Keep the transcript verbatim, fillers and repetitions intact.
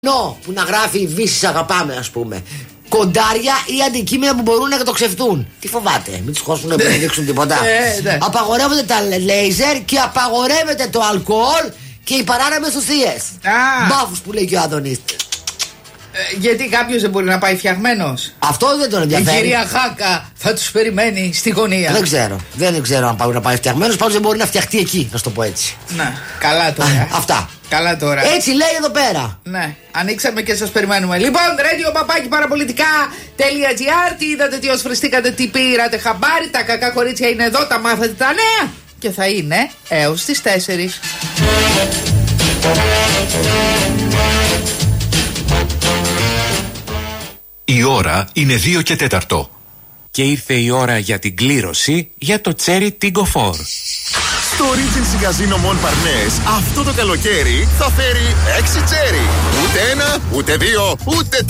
Νο, που να γράφει Βύσσης αγαπάμε, ας πούμε. Κοντάρια ή αντικείμενα που μπορούν να κατοξευτούν. Τι φοβάται, μην τους χώσουν να μην δείξουν τίποτα. Απαγορεύονται τα λέιζερ και απαγορεύεται το αλκοόλ και οι παράνομες ουσίες. Μπάφους που λέει και ο Άδωνης. Ε, γιατί κάποιος δεν μπορεί να πάει φτιαγμένος. Αυτό δεν τον ενδιαφέρει. Η κυρία Χάκα θα τους περιμένει στη γωνία. Δεν ξέρω. Δεν ξέρω αν πάει να πάει φτιαγμένος. Πάντως δεν μπορεί να φτιαχτεί εκεί, να σου το πω έτσι. Ναι, καλά τώρα. Α, αυτά. Καλά τώρα. Έτσι λέει εδώ πέρα. Ναι, ανοίξαμε και σας περιμένουμε. Λοιπόν, radio παπάκι παραπολιτικά.gr. Τι είδατε, τι osφριστήκατε, τι πήρατε χαμπάρι. Τα κακά κορίτσια είναι εδώ, τα μάθατε τα νέα. Και θα είναι έως τις τέσσερις. Η ώρα είναι δύο και τέταρτο. Και ήρθε η ώρα για την κλήρωση για το Cherry Tiggo φορ. Στο Regency Casino Mon Parnes αυτό το καλοκαίρι θα φέρει έξι τσέρι. Ούτε ένα, ούτε δύο, ούτε